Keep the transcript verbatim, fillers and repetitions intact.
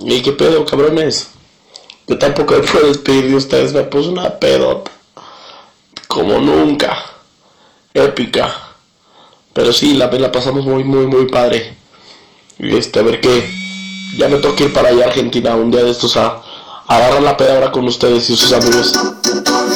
¿Y qué pedo, cabrones? Yo tampoco me puedo despedir de ustedes, me puse una pedota. Como nunca. Épica. Pero sí, la, la pasamos muy, muy, muy padre. Y este, a ver qué. Ya me toca ir para allá a Argentina un día de estos a, a agarrar la peda ahora con ustedes y sus amigos.